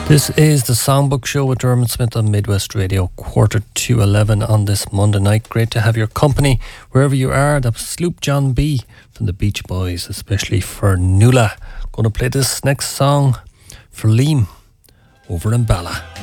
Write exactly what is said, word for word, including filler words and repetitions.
This is the Songbook Show with Dermot Smith on Midwest Radio, quarter to eleven on this Monday night. Great to have your company wherever you are. That was Sloop John B from the Beach Boys, especially for Nuala. Going to play this next song for Liam over in Bala.